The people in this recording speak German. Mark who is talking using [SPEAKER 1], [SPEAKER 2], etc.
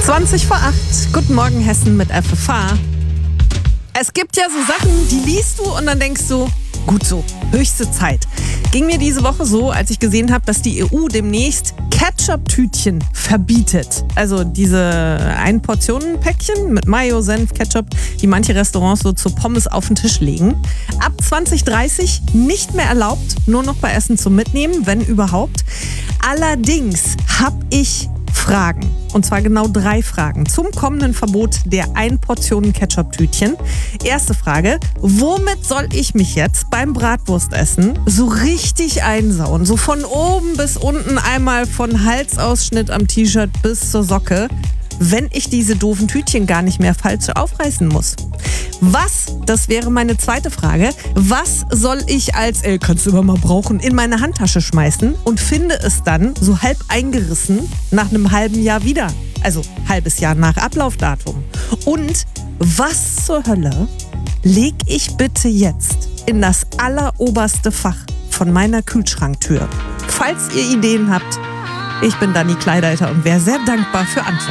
[SPEAKER 1] 20 vor 8. Guten Morgen, Hessen mit FFH. Es gibt ja so Sachen, die liest du und dann denkst du, gut so, höchste Zeit. Ging mir diese Woche so, als ich gesehen habe, dass die EU demnächst Ketchup-Tütchen verbietet. Also diese Ein-Portionen-Päckchen mit Mayo, Senf, Ketchup, die manche Restaurants so zu Pommes auf den Tisch legen. Ab 2030 nicht mehr erlaubt, nur noch bei Essen zum Mitnehmen, wenn überhaupt. Allerdings habe ich Fragen. Und zwar genau 3 Fragen zum kommenden Verbot der Ein-Portionen-Ketchup-Tütchen. Erste Frage: Womit soll ich mich jetzt beim Bratwurstessen so richtig einsauen? So von oben bis unten, einmal von Halsausschnitt am T-Shirt bis zur Socke, wenn ich diese doofen Tütchen gar nicht mehr falsch aufreißen muss. Das wäre meine zweite Frage, was soll ich als, kannst du immer mal brauchen, in meine Handtasche schmeißen und finde es dann so halb eingerissen nach einem halben Jahr wieder? Also halbes Jahr nach Ablaufdatum. Und was zur Hölle leg ich bitte jetzt in das alleroberste Fach von meiner Kühlschranktür? Falls ihr Ideen habt, ich bin Dani Kleideiter und wäre sehr dankbar für Antworten.